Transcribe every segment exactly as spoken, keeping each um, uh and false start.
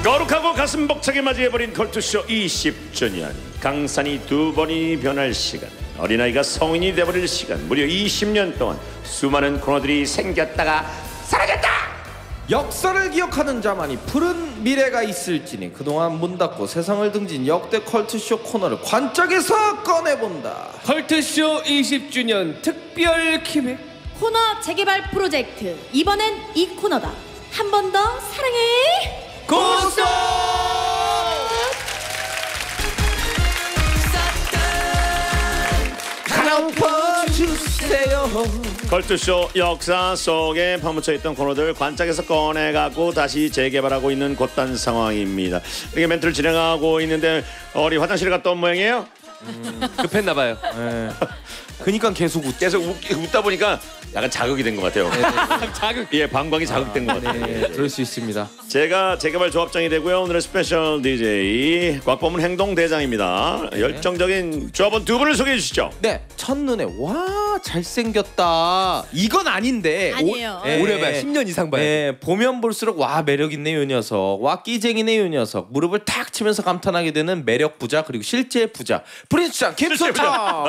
거룩하고 가슴 벅차게 맞이해버린 컬투쇼 이십 주년. 강산이 두 번이 변할 시간, 어린아이가 성인이 돼버릴 시간, 무려 이십 년 동안 수많은 코너들이 생겼다가 사라졌다. 역사를 기억하는 자만이 푸른 미래가 있을지니 그동안 문 닫고 세상을 등진 역대 컬투쇼 코너를 관짝에서 꺼내본다. 컬투쇼 이십 주년 특별 기획 코너 재개발 프로젝트. 이번엔 이 코너다. 한 번 더 사랑해 고소! 가라엎어주세요. 컬투쇼 역사 속에 파묻혀있던 코너들 관짝에서 꺼내갖고 다시 재개발하고 있는 곧단 상황입니다. 이렇게 멘트를 진행하고 있는데 어리 화장실에 갔다 온 모양이에요? 음, 급했나봐요. 네. 그니까 계속 웃, 계속 웃, 웃다 보니까 약간 자극이 된 것 같아요. 네. 자극. 예, 방광이 자극된 것 같아요. 네, 그럴 수 있습니다. 제가 재개발 조합장이 되고요. 오늘의 스페셜 디제이 곽범은 행동대장입니다. 네. 열정적인 조합원 두 분을 소개해 주시죠. 네, 첫눈에 와 잘생겼다 이건 아닌데 아니에요. 오, 예, 오래 봐요. 십 년 이상 봐요. 예, 보면 볼수록 와 매력있네 요 녀석, 와 끼쟁이네 요 녀석, 무릎을 탁 치면서 감탄하게 되는 매력 부자 그리고 실제 부자 프린스장 김소창.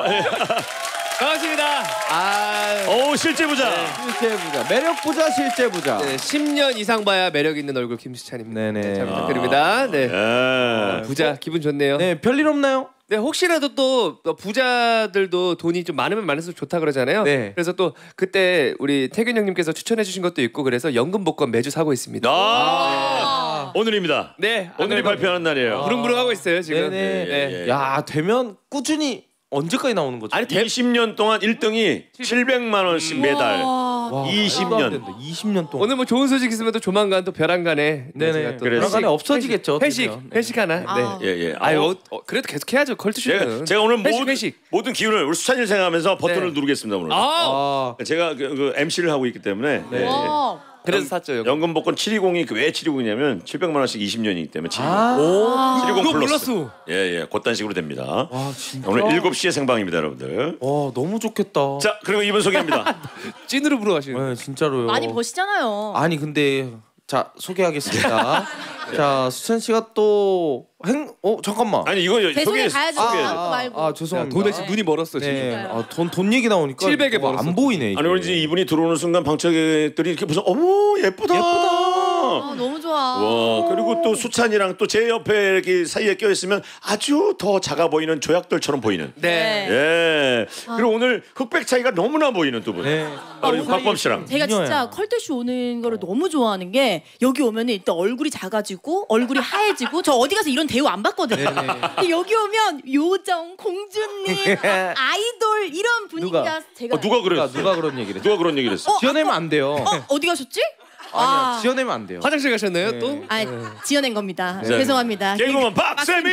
반갑습니다. 아, 오, 실제 부자. 네. 실제 부자, 매력 부자, 실제 부자. 네, 십 년 이상 봐야 매력 있는 얼굴 김수찬입니다. 네네. 네, 잘 부탁드립니다. 네. 예. 부자 기분 좋네요. 네, 별일 없나요? 네, 혹시라도 또 부자들도 돈이 좀 많으면 많을수록 좋다 그러잖아요. 네. 그래서 또 그때 우리 태균 형님께서 추천해 주신 것도 있고 그래서 연금 복권 매주 사고 있습니다. 아, 오늘입니다. 네, 오늘이 발표하는 날이에요. 부릉부릉 하고 있어요 지금. 네네. 예, 예. 야, 되면 꾸준히 언제까지 나오는 거죠? 아니, 대... 이십 년 동안 일 등이 칠백만 원씩 매달. 와, 이십 말도 안 년. 된다. 이십 년 동안. 오늘 뭐 좋은 소식 있으면 또 조만간 또 벼랑간에 네네. 또 벼랑간에 없어지겠죠, 회식 어쩌면. 회식 하나. 아. 네. 예, 예. 아유, 아우, 어, 어, 그래도 계속 해야죠 컬투쇼는. 제가, 제가 오늘 회식, 모든, 회식. 모든 기운을 우리 수찬이를 생각하면서 버튼을 네. 누르겠습니다 오늘. 아, 아, 제가 그, 그 엠씨를 하고 있기 때문에. 네. 예, 예. 와. 그래서 샀죠. 이거. 연금 복권 칠백이십이 그 왜 칠백이십이냐면 칠백만 원씩 이십 년이기 때문에 칠백이십. 아, 오, 칠백이십 그거 플러스. 몰랐어. 예, 예. 그딴 식으로 됩니다. 와, 진짜. 오늘 일곱 시에 생방입니다, 여러분들. 와, 너무 좋겠다. 자, 그리고 이분 소개합니다. 찐으로 불어가시는. 네, 진짜로요. 많이 버시잖아요. 아니 근데 자 소개하겠습니다. 자 수찬 씨가 또 행, 어 잠깐만. 아니 이거 배송에 소개 가야죠. 소개. 아, 또 말고. 아 죄송합니다. 돈에 지금 눈이 멀었어 지금. 네, 아, 돈, 돈 얘기 나오니까 칠백에 뭐 벌었어. 안 보이네. 이게. 아니 오늘 이제 이분이 들어오는 순간 방청객들이 이렇게 보서 어머 예쁘다. 예쁘다. 아, 너무 좋아. 와 그리고 또 수찬이랑 또 제 옆에 이렇게 사이에 껴 있으면 아주 더 작아 보이는 조약돌처럼 보이는. 네. 예. 그리고 오늘 흑백 차이가 너무나 보이는 두 분. 네. 아, 우리 곽범 씨랑. 제가 진짜 미녀야. 컬투쇼 오는 거를 너무 좋아하는 게 여기 오면은 일단 얼굴이 작아지고 얼굴이 하얘지고 저 어디 가서 이런 대우 안 받거든요. 근데 여기 오면 요정, 공주님, 아이돌 이런 분위기가 누가? 제가 어, 누가 누가 그랬어? 누가 그런 얘기를 했어? 누가 그런 얘기를 했어? 어, 지어내면 안 돼요. 어 어디 가셨지? 아니야, 지어내면 안 돼요. 화장실 가셨나요 네. 또? 아 지어낸 겁니다. 네. 죄송합니다. 개그맨 박세미.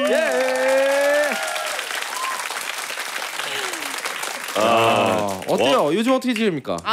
예. 아, 어때요? 요즘 어떻게 지냅니까?